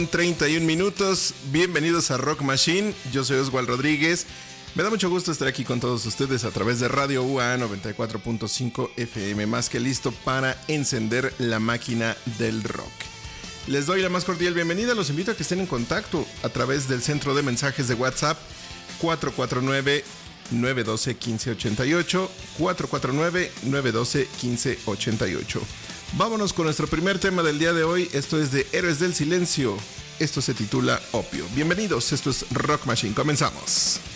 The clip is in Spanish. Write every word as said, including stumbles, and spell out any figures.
treinta y un minutos, bienvenidos a Rock Machine, yo soy Oswald Rodríguez. Me da mucho gusto estar aquí con todos ustedes a través de Radio U A noventa y cuatro punto cinco F M, más que listo para encender la máquina del rock. Les doy la más cordial bienvenida, los invito a que estén en contacto a través del centro de mensajes de WhatsApp cuatro cuatro nueve, nueve uno dos, uno cinco ocho ocho, cuatro cuatro nueve, nueve uno dos, uno cinco ocho ocho. Vámonos con nuestro primer tema del día de hoy. Esto es de Héroes del Silencio. Esto se titula Opio. Bienvenidos, esto es Rock Machine. Comenzamos.